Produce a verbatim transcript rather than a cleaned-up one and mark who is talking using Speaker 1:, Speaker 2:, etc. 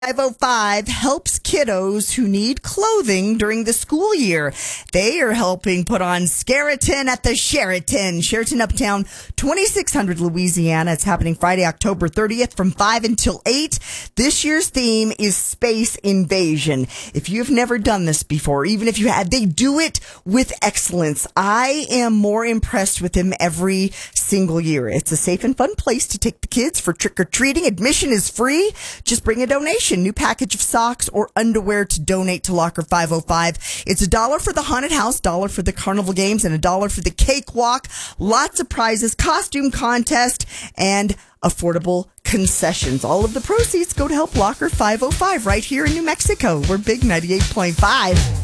Speaker 1: five oh five helps kiddos who need clothing during the school year. They are helping put on Skeleton at the Sheraton. Sheraton Uptown, twenty-six hundred Louisiana. It's happening Friday, October thirtieth from five until eight. This year's theme is Space Invasion. If you've never done this before, even if you had, they do it with excellence. I am more impressed with them every single year. It's a safe and fun place to take the kids for trick-or-treating. Admission is free. Just bring a donation. New package of socks or underwear to donate to Locker five oh five. It's a dollar for the haunted house, dollar for the carnival games, and a dollar for the cakewalk. Lots of prizes, costume contest, and affordable concessions. All of the proceeds go to help Locker five oh five right here in New Mexico. We're Big ninety-eight point five.